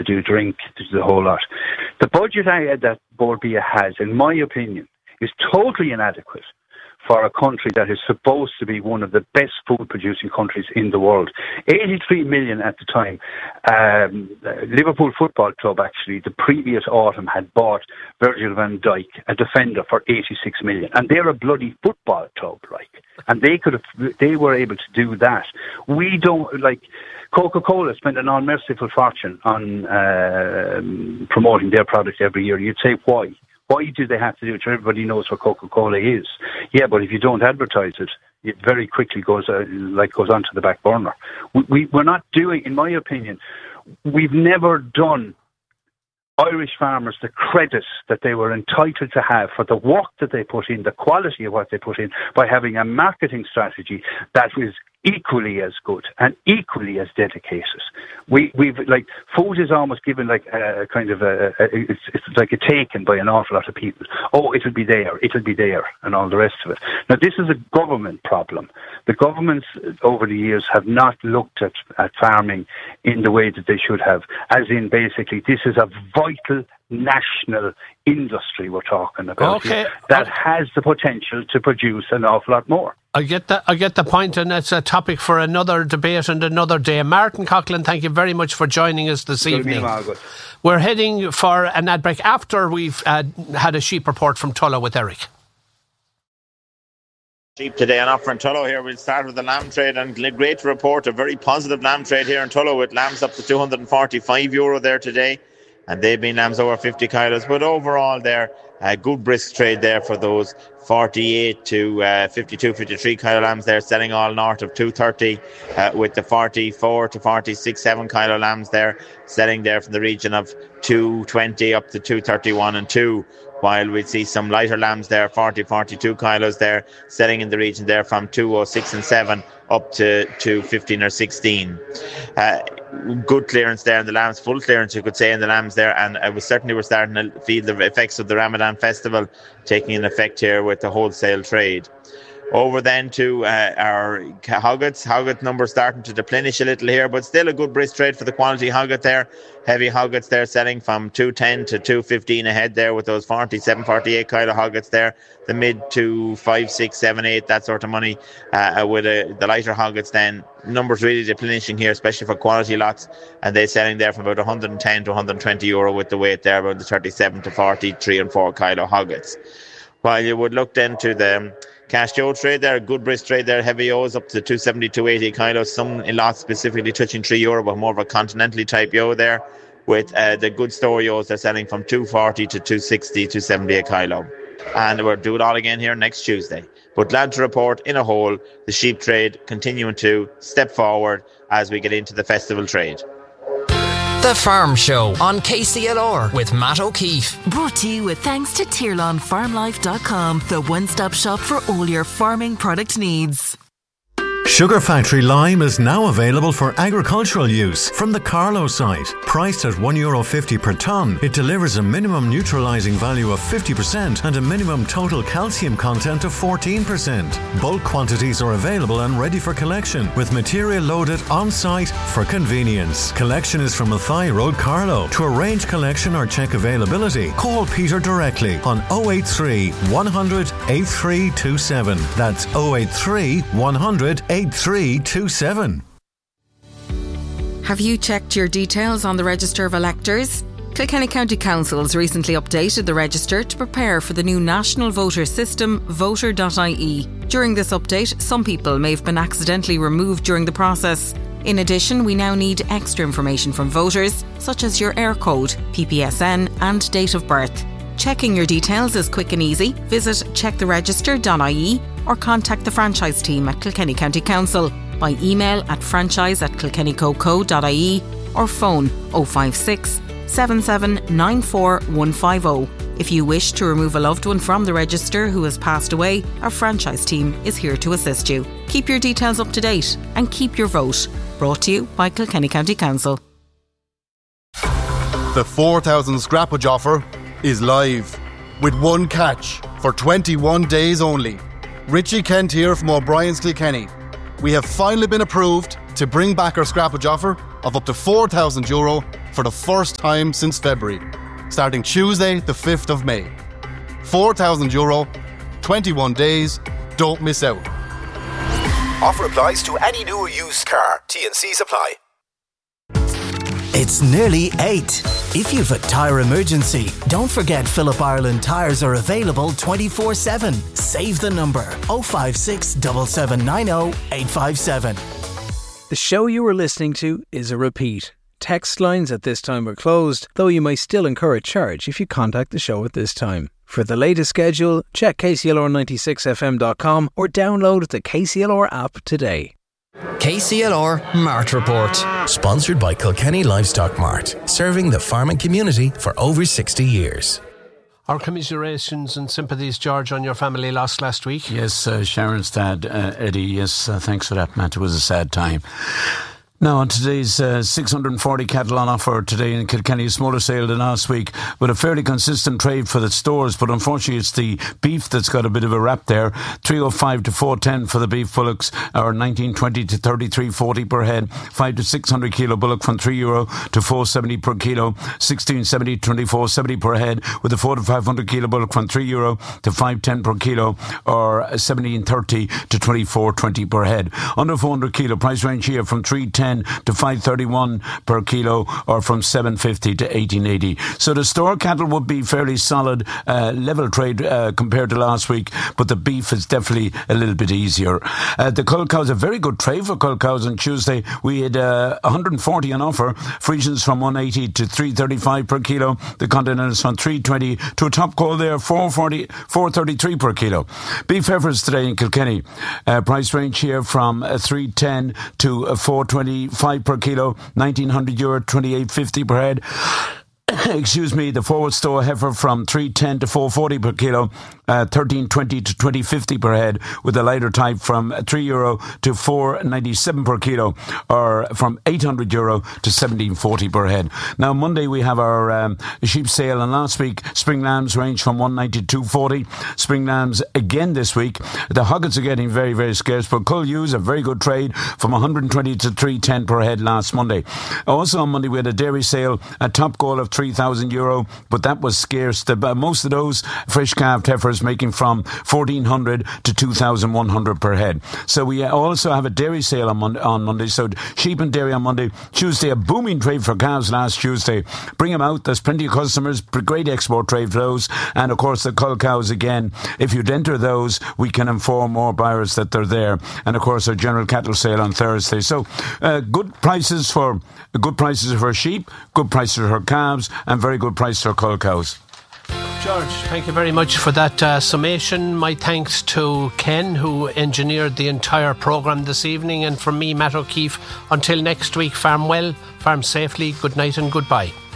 do drink, to do the whole lot. The budget that Bord Bia has, in my opinion, is totally inadequate for a country that is supposed to be one of the best food-producing countries in the world. 83 million at the time. Liverpool Football Club, actually, the previous autumn had bought Virgil van Dijk, a defender, for 86 million. And they're a bloody football club, like. And they were able to do that. We don't, like, Coca-Cola spent an unmerciful fortune on promoting their product every year. You'd say, why? Why do they have to do it? Everybody knows what Coca-Cola is. Yeah, but if you don't advertise it, it very quickly goes onto the back burner. We're not doing, in my opinion, we've never done Irish farmers the credit that they were entitled to have for the work that they put in, the quality of what they put in, by having a marketing strategy that was equally as good and equally as dedicated. We've like, food is almost given like a kind of it's like a taken by an awful lot of people. Oh, it'll be there, and all the rest of it. Now, this is a government problem. The governments over the years have not looked at farming in the way that they should have, as in basically this is a vital national industry we're talking about here, that has the potential to produce an awful lot more. I get the point, and it's a topic for another debate and another day. Martin Coughlin, thank you very much for joining us this evening. We're heading for an ad break after we've had a sheep report from Tullow with Eric. Sheep today on offer in Tullow here. We'll start with the lamb trade, and great to report a very positive lamb trade here in Tullow, with lambs up to €245 there today, and they've been lambs over 50 kilos. But overall there, a good brisk trade there for those 48 to 52, 53 kilo lambs there, selling all north of 230, with the 44 to 46, 7 kilo lambs there, selling there from the region of 220 up to 231 and 2. While we see some lighter lambs there, 40, 42 kilos there, selling in the region there from 206 and 7 up to 15 or 16. Good clearance there in the lambs, full clearance you could say in the lambs there, and we're starting to feel the effects of the Ramadan festival taking an effect here with the wholesale trade. Over then to our hoggets. Hogget numbers starting to deplenish a little here, but still a good brisk trade for the quality hogget there. Heavy hoggets there selling from 210 to 215 ahead there, with those 47, 48 kilo hoggets there. The mid to 5, 6, 7, 8, that sort of money, with the lighter hoggets then. Numbers really deplenishing here, especially for quality lots, and they're selling there from about 110 to 120 euro with the weight there, about the 37 to 43 and 4 kilo hoggets. While you would look then to the Cascio trade there, a good brisk trade there, heavy O's up to 270, 280 kilos, some in lots specifically touching €3, but more of a continental type yo there, with the good story O's they're selling from 240 to 260, 270 a kilo. And we'll do it all again here next Tuesday. But glad to report, in a whole, the sheep trade continuing to step forward as we get into the festival trade. The Farm Show on KCLR with Matt O'Keefe. Brought to you with thanks to TirlanFarmLife.com, the one-stop shop for all your farming product needs. Sugar Factory Lime is now available for agricultural use from the Carlow site. Priced at €1.50 per tonne, it delivers a minimum neutralising value of 50% and a minimum total calcium content of 14%. Bulk quantities are available and ready for collection, with material loaded on site for convenience. Collection is from Mathai Road, Carlow. To arrange collection or check availability, call Peter directly on 083 100 8327. That's 083 100 8327. Have you checked your details on the Register of Electors? Kilkenny County Council has recently updated the register to prepare for the new national voter system, voter.ie. During this update, some people may have been accidentally removed during the process. In addition, we now need extra information from voters, such as your Eir code, PPSN and date of birth. Checking your details is quick and easy. Visit checktheregister.ie or contact the franchise team at Kilkenny County Council by email at franchise@kilkennycoco.ie or phone 056 7794 150. If you wish to remove a loved one from the register who has passed away, our franchise team is here to assist you. Keep your details up to date and keep your vote. Brought to you by Kilkenny County Council. The 4,000 scrappage offer is live, with one catch for 21 days only. Richie Kent here from O'Brien's Kilkenny. We have finally been approved to bring back our scrappage offer of up to €4,000 for the first time since February, starting Tuesday the 5th of May. €4,000, 21 days, don't miss out. Offer applies to any new or used car. T&Cs apply. It's nearly 8. If you've a tyre emergency, don't forget Phillip Ireland tyres are available 24/7. Save the number 056 7790 857. The show you were listening to is a repeat. Text lines at this time are closed, though you may still incur a charge if you contact the show at this time. For the latest schedule, check KCLR96FM.com or download the KCLR app today. KCLR Mart Report. Sponsored by Kilkenny Livestock Mart, serving the farming community for over 60 years. Our commiserations and sympathies, George, on your family loss last week. Yes, Sharon's dad, Eddie, yes, thanks for that, Matt. It was a sad time. Now, on today's 640 cattle on offer today in Kilkenny, a smaller sale than last week, but a fairly consistent trade for the stores. But unfortunately, it's the beef that's got a bit of a rap there. 305 to 410 for the beef bullocks, or 1920 to 33.40 per head. 5 to 600 kilo bullock from €3 to 470 per kilo. 1670 to 2470 per head, with a 4 to 500 kilo bullock from €3 to 510 per kilo, or 1730 to 2420 per head. Under 400 kilo, price range here from 310 to 531 per kilo, or from 750 to 1880. So the store cattle would be fairly solid, level trade compared to last week, but the beef is definitely a little bit easier. The cull cows, a very good trade for cull cows on Tuesday. We had 140 on offer. Friesians from 180 to 335 per kilo. The Continentals from 320 to a top call there, 433 per kilo. Beef heifers today in Kilkenny, price range here from 310 to 425 per kilo, €1,900, 28.50 per head. Excuse me, the forward store heifer from 310 to 440 per kilo, 1320 to 2050 per head, with the lighter type from €3 to 497 per kilo, or from €800 to 1740 per head. Now, Monday we have our sheep sale, and last week spring lambs range from 190 to 240. Spring lambs again this week. The hoggets are getting very, very scarce, but cull ewes a very good trade from 120 to 310 per head last Monday. Also on Monday we had a dairy sale, a top goal of €3,000, but that was scarce. Most of those fresh calved heifers making from 1,400 to 2,100 per head. So we also have a dairy sale on Monday. So sheep and dairy on Monday. Tuesday, a booming trade for calves last Tuesday. Bring them out. There's plenty of customers. Great export trade for those. And of course the cull cows again. If you'd enter those, we can inform more buyers that they're there. And of course our general cattle sale on Thursday. So good prices for sheep, good prices for calves, and very good price for cull cows. George, thank you very much for that summation. My thanks to Ken, who engineered the entire programme this evening, and from me, Matt O'Keefe. Until next week, farm well, farm safely, good night and goodbye.